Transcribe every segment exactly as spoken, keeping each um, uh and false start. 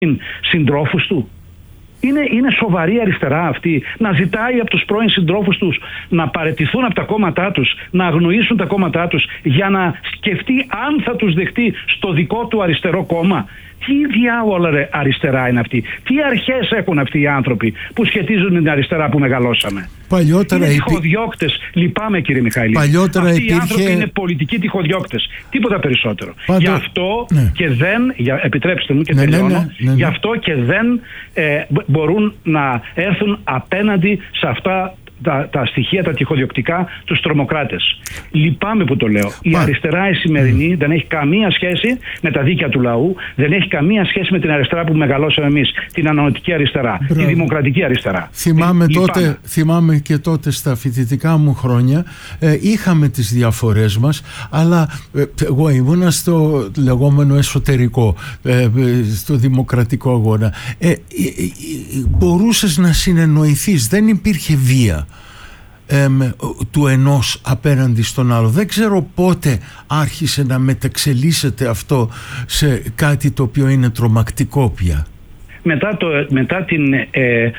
συντρόφους του. Είναι, είναι σοβαρή αριστερά αυτή να ζητάει από τους πρώην συντρόφους τους να παραιτηθούν από τα κόμματά τους, να αγνοήσουν τα κόμματά τους για να σκεφτεί αν θα τους δεχτεί στο δικό του αριστερό κόμμα? Τι διάολα ρε αριστερά είναι αυτή? Τι αρχές έχουν αυτοί οι άνθρωποι που σχετίζουν με την αριστερά που μεγαλώσαμε? Παλιότερα είναι υπή... τυχοδιώκτες. Λυπάμαι κύριε Μιχαηλίδη. Παλιότερα αυτοί υπήρχε... οι άνθρωποι είναι πολιτικοί τυχοδιώκτες. Τίποτα περισσότερο. Πάντο... Γι' αυτό ναι. και δεν, για, επιτρέψτε μου και ναι, τελειώνω, ναι, ναι, ναι, ναι. γι' αυτό και δεν ε, μπορούν να έρθουν απέναντι σε αυτά Τα, τα στοιχεία, τα τυχοδιοκτικά, τους τρομοκράτες. Λυπάμαι που το λέω. Η αριστερά η σημερινή mm. δεν έχει καμία σχέση με τα δίκαια του λαού, δεν έχει καμία σχέση με την αριστερά που μεγαλώσαμε εμείς, την ανανοτική αριστερά, Μπράβο. τη δημοκρατική αριστερά. Θυμάμαι, τότε, θυμάμαι και τότε στα φοιτητικά μου χρόνια ε, είχαμε τις διαφορές μας, αλλά ε, εγώ ήμουνα στο λεγόμενο εσωτερικό, ε, στο δημοκρατικό αγώνα. Ε, ε, ε, ε, μπορούσες να συνεννοηθείς, δεν υπήρχε βία Ε, του ενός απέναντι στον άλλο. Δεν ξέρω πότε άρχισε να μεταξελίσσεται αυτό σε κάτι το οποίο είναι τρομακτικό πια. Μετά, το, μετά την, ε, ε,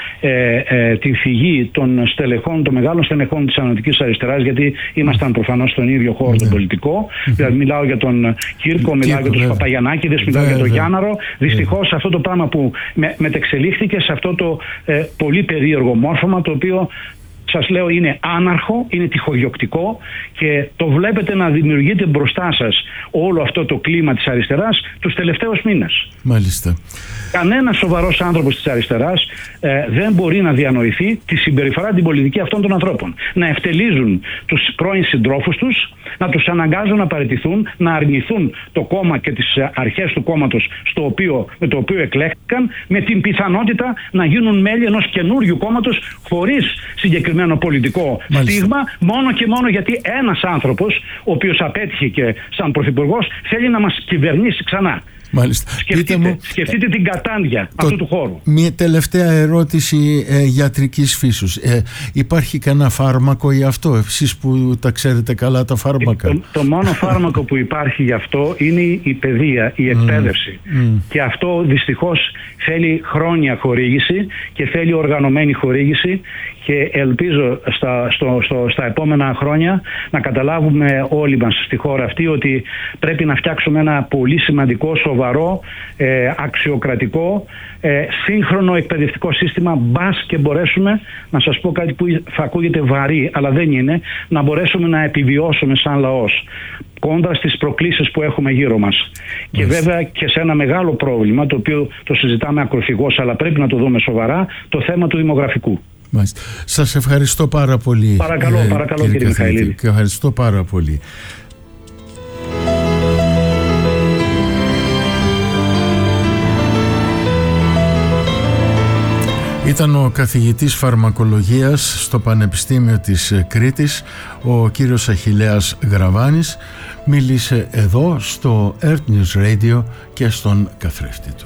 ε, τη φυγή των στελεχών, των μεγάλων στελεχών της ανατολικής αριστεράς, γιατί ήμασταν προφανώς στον ίδιο χώρο, τον πολιτικό, δηλαδή μιλάω για τον Κύρκο, μιλάω για τους Παπαγιαννάκηδες, μιλάω για τον Γιάνναρο. Δυστυχώς αυτό το πράγμα που με, μετεξελίχθηκε σε αυτό το ε, πολύ περίεργο μόρφωμα, το οποίο σας λέω είναι άναρχο, είναι τυχοδιοκτικό και το βλέπετε να δημιουργείται μπροστά σας όλο αυτό το κλίμα της αριστεράς τους τελευταίους μήνες. Μάλιστα. Κανένας σοβαρός άνθρωπος της αριστεράς ε, δεν μπορεί να διανοηθεί τη συμπεριφορά την πολιτική αυτών των ανθρώπων. Να ευτελίζουν τους πρώην συντρόφους τους, να τους αναγκάζουν να παραιτηθούν, να αρνηθούν το κόμμα και τις αρχές του κόμματος στο οποίο, με το οποίο εκλέχθηκαν, με την πιθανότητα να γίνουν μέλη ενός καινούριου κόμματος χωρίς συγκεκριμένο πολιτικό Μάλιστα. στίγμα, μόνο και μόνο γιατί ένας άνθρωπος, ο οποίος απέτυχε και σαν πρωθυπουργός, θέλει να μας κυβερνήσει ξανά. Μάλιστα. Σκεφτείτε, μου, σκεφτείτε την κατάντια το, αυτού του χώρου. Μια τελευταία ερώτηση ε, γιατρικής φύσεως. Ε, υπάρχει κανένα φάρμακο για αυτό, εσείς που τα ξέρετε καλά τα φάρμακα? Το, το μόνο φάρμακο που υπάρχει γι' αυτό είναι η παιδεία, η εκπαίδευση. Mm. Mm. Και αυτό δυστυχώς θέλει χρόνια χορήγηση και θέλει οργανωμένη χορήγηση και ελπίζω στα, στο, στο, στα επόμενα χρόνια να καταλάβουμε όλοι μας στη χώρα αυτή ότι πρέπει να φτιάξουμε ένα πολύ σημαντικό, σοβαρό, ε, αξιοκρατικό, ε, σύγχρονο εκπαιδευτικό σύστημα, μπας και μπορέσουμε, να σας πω κάτι που θα ακούγεται βαρύ, αλλά δεν είναι, να μπορέσουμε να επιβιώσουμε σαν λαός κόντρα στις προκλήσεις που έχουμε γύρω μας. Και βέβαια και σε ένα μεγάλο πρόβλημα, το οποίο το συζητάμε ακροθυγώς, αλλά πρέπει να το δούμε σοβαρά, το θέμα του δημογραφικού. Μάλιστα. Σας ευχαριστώ πάρα πολύ. Παρακαλώ, ε, παρακαλώ κύριε, κύριε Μιχαηλίδη. Και ευχαριστώ πάρα πολύ. Ήταν ο καθηγητής φαρμακολογίας στο Πανεπιστήμιο της Κρήτης, ο κύριος Αχιλλέας Γραβάνης. Μίλησε εδώ στο Earth News Radio και στον καθρέφτη του.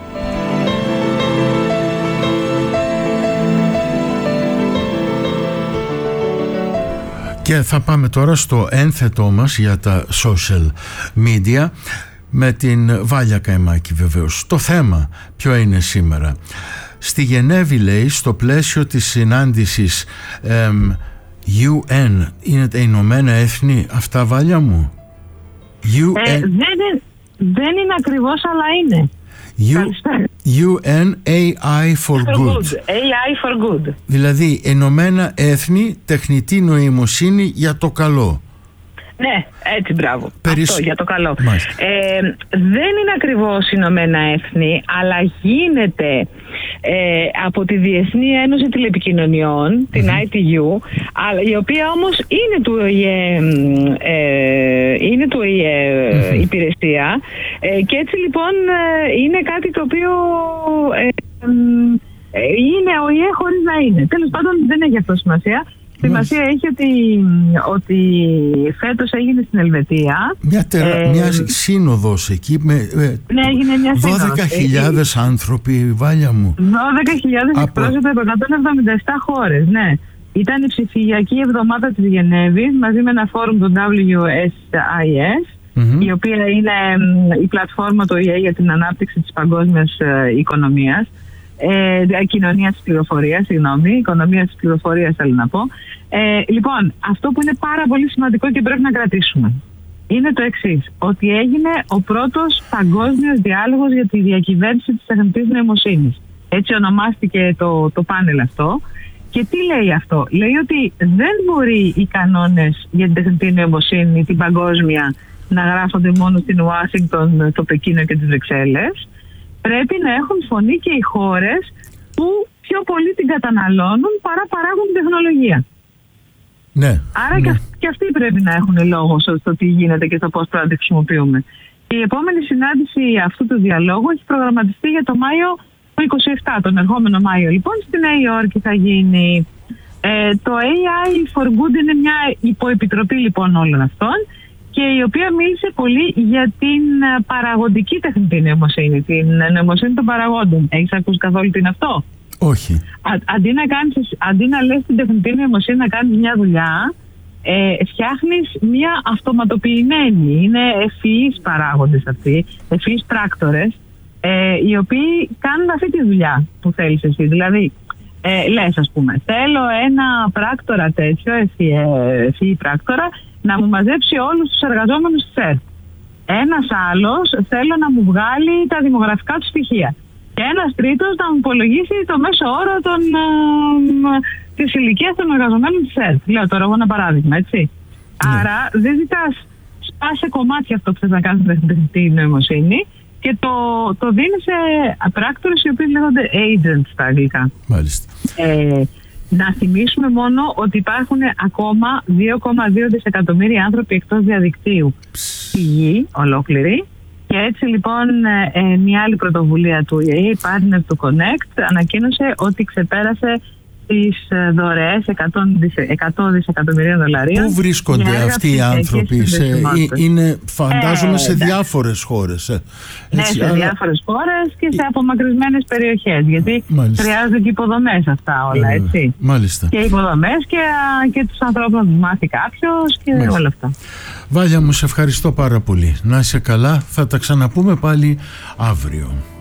Και θα πάμε τώρα στο ένθετό μας για τα social media με την Βάλια Καϊμάκη βεβαίως. Το θέμα ποιο είναι σήμερα? Στη Γενέβη, λέει, στο πλαίσιο της συνάντησης εμ, γιου εν, είναι τα Ηνωμένα Έθνη αυτά, Βάλια μου? γιου εν... Ε, δεν, είναι, δεν είναι ακριβώς, αλλά είναι. γιου εν έι άι for good. έι άι for good. Δηλαδή Ηνωμένα Έθνη τεχνητή νοημοσύνη για το καλό. Ναι, έτσι, μπράβο. Περισ... Αυτό, για το καλό. Ε, δεν είναι ακριβώς Ηνωμένα Έθνη, αλλά γίνεται ε, από τη Διεθνή Ένωση Τηλεπικοινωνιών, mm-hmm. την άι τι γιου, η οποία όμως είναι του ΟΗΕ, ε, είναι του ΟΗΕ mm-hmm. υπηρεσία. Ε, και έτσι λοιπόν ε, είναι κάτι το οποίο ε, ε, είναι ΟΗΕ χωρίς να είναι. Τέλος πάντων δεν έχει αυτό σημασία. Σημασία έχει ότι, ότι φέτος έγινε στην Ελβετία μια, τερα, ε, μια σύνοδος εκεί με ναι, έγινε μια δώδεκα χιλιάδες άνθρωποι, Βάλια μου. δώδεκα χιλιάδες από... εκπρόσωποι από εκατόν εβδομήντα επτά χώρες, ναι. Ήταν η ψηφιακή εβδομάδα της Γενέβης μαζί με ένα φόρουμ του ντάμπλιου ες άι ες mm-hmm. η οποία είναι η πλατφόρμα του Ο Η Ε για την ανάπτυξη της παγκόσμιας οικονομίας, ε, κοινωνίας της πληροφορίας, συγγνώμη, οικονομίας της πληροφορίας θέλω να πω. Ε, λοιπόν, αυτό που είναι πάρα πολύ σημαντικό και πρέπει να κρατήσουμε είναι το εξής, ότι έγινε ο πρώτος παγκόσμιος διάλογος για τη διακυβέρνηση της τεχνητής νοημοσύνης. Έτσι ονομάστηκε το, το πάνελ αυτό. Και τι λέει αυτό? Λέει ότι δεν μπορεί οι κανόνες για την τεχνητή νοημοσύνη, την παγκόσμια, να γράφονται μόνο στην Ουάσιγκτον, το Πεκίνο και τις Βρυξέλλες. Πρέπει να έχουν φωνή και οι χώρες που πιο πολύ την καταναλώνουν παρά παράγουν την τεχνολογία. Ναι, Άρα ναι. Και, αυ- και αυτοί πρέπει να έχουν λόγο στο τι γίνεται και στο πώς πρέπει να τη χρησιμοποιούμε. Και η επόμενη συνάντηση αυτού του διαλόγου έχει προγραμματιστεί για το Μάιο του είκοσι επτά, τον ερχόμενο Μάιο. Λοιπόν, στη Νέα Υόρκη θα γίνει. Ε, το έι άι for Good είναι μια υποεπιτροπή λοιπόν όλων αυτών, και η οποία μίλησε πολύ για την παραγωγική τεχνητή νοημοσύνη, την νοημοσύνη των παραγόντων. Έχεις ακούσει καθόλου τι είναι αυτό? Όχι. Α, αντί, να κάνεις, αντί να λες την τεχνητή νοημοσύνη να κάνεις μια δουλειά, ε, φτιάχνεις μια αυτοματοποιημένη, είναι ευφυείς παράγοντες αυτοί, ευφυείς πράκτορες, ε, οι οποίοι κάνουν αυτή τη δουλειά που θέλεις εσύ. Δηλαδή, ε, λες ας πούμε, θέλω ένα πράκτορα τέτοιο, ευφυή πράκτορα, να μου μαζέψει όλους τους εργαζόμενους της ΕΡΤ. Ένας άλλος θέλω να μου βγάλει τα δημογραφικά του στοιχεία. Και ένας τρίτος να μου υπολογίσει το μέσο όρο των, ε, της ηλικίας των εργαζομένων της ΕΡΤ. Λέω τώρα εγώ ένα παράδειγμα, έτσι. Ναι. Άρα δεν ζητάς, σπάσε κομμάτια αυτό που θες να κάνεις με την τεχνητή νοημοσύνη και το, το δίνεις σε πράκτορες οι οποίοι λέγονται agents στα αγγλικά. Μάλιστα. Ε, να θυμίσουμε μόνο ότι υπάρχουν ακόμα δύο κόμμα δύο δισεκατομμύρια άνθρωποι εκτός διαδικτύου στη γη ολόκληρη. Και έτσι λοιπόν ε, μια άλλη πρωτοβουλία του Ο Η Ε, η Partner to Connect, ανακοίνωσε ότι ξεπέρασε τις δωρεές εκατό δισεκατομμυρίων δολαρίων. Πού βρίσκονται αυτοί οι άνθρωποι? Σε, είναι φαντάζομαι ε, σε διάφορες χώρες. Ε. Ναι, Έτσι, σε αλλά... διάφορες χώρες και σε απομακρυσμένες περιοχές. Γιατί Μάλιστα. χρειάζονται και υποδομές αυτά όλα, ε, έτσι. Μάλιστα. Και υποδομές και, και τους ανθρώπους να τους μάθει κάποιος και Μάλιστα. όλα αυτά. Βάλια μου, σε ευχαριστώ πάρα πολύ. Να είσαι καλά. Θα τα ξαναπούμε πάλι αύριο.